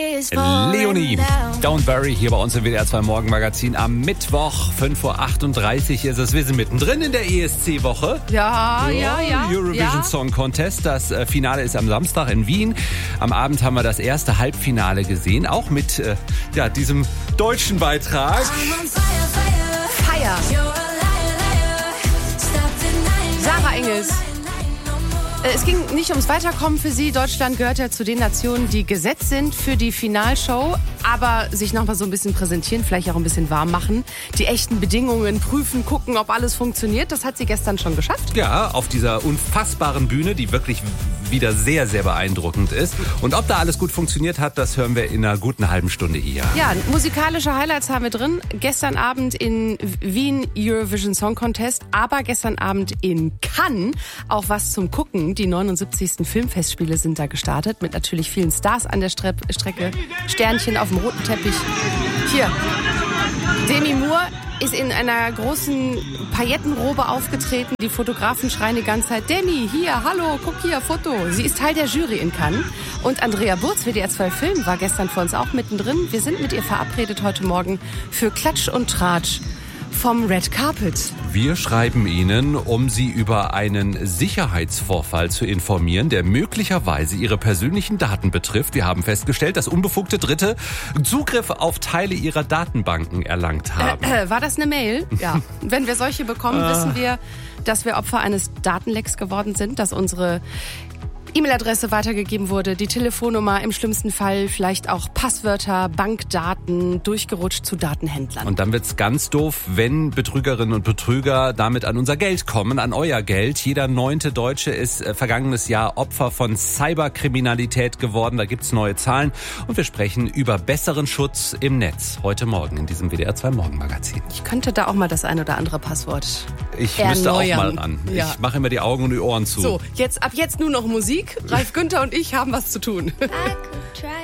Leonie, Don't Worry, hier bei uns im WDR 2 Morgenmagazin am Mittwoch, 5:38 Uhr ist es. Wir sind mittendrin in der ESC-Woche. Ja. Eurovision Song Contest. Das Finale ist am Samstag in Wien. Am Abend haben wir das erste Halbfinale gesehen, auch mit diesem deutschen Beitrag. Feier. Sarah Engels. Es ging nicht ums Weiterkommen für sie. Deutschland gehört ja zu den Nationen, die gesetzt sind für die Finalshow. Aber sich noch mal so ein bisschen präsentieren, vielleicht auch ein bisschen warm machen. Die echten Bedingungen prüfen, gucken, ob alles funktioniert. Das hat sie gestern schon geschafft. Ja, auf dieser unfassbaren Bühne, die wirklich wieder sehr, sehr beeindruckend ist. Und ob da alles gut funktioniert hat, das hören wir in einer guten halben Stunde eher. Ja, musikalische Highlights haben wir drin. Gestern Abend in Wien Eurovision Song Contest, aber gestern Abend in Cannes auch was zum Gucken. Die 79. Filmfestspiele sind da gestartet mit natürlich vielen Stars an der Strecke. Sternchen auf dem roten Teppich. Hier, Demi Moore ist in einer großen Paillettenrobe aufgetreten. Die Fotografen schreien die ganze Zeit, Demi, hier, hallo, guck hier, Foto. Sie ist Teil der Jury in Cannes. Und Andrea Burz, WDR 2 Film, war gestern für uns auch mittendrin. Wir sind mit ihr verabredet heute Morgen für Klatsch und Tratsch vom Red Carpet. Wir schreiben Ihnen, um Sie über einen Sicherheitsvorfall zu informieren, der möglicherweise Ihre persönlichen Daten betrifft. Wir haben festgestellt, dass unbefugte Dritte Zugriff auf Teile Ihrer Datenbanken erlangt haben. War das eine Mail? Ja. Wenn wir solche bekommen, wissen wir, dass wir Opfer eines Datenlecks geworden sind, dass unsere E-Mail-Adresse weitergegeben wurde, die Telefonnummer, im schlimmsten Fall vielleicht auch Passwörter, Bankdaten durchgerutscht zu Datenhändlern. Und dann wird's ganz doof, wenn Betrügerinnen und Betrüger damit an unser Geld kommen, an euer Geld. Jeder 9. Deutsche ist vergangenes Jahr Opfer von Cyberkriminalität geworden. Da gibt's neue Zahlen und wir sprechen über besseren Schutz im Netz heute Morgen in diesem WDR 2 Morgenmagazin. Ich könnte da auch mal das ein oder andere Passwort Ich erneuern. müsste auch mal ran. Ja. Ich mache immer die Augen und die Ohren zu. So, ab jetzt nur noch Musik. Ralf Günther und ich haben was zu tun.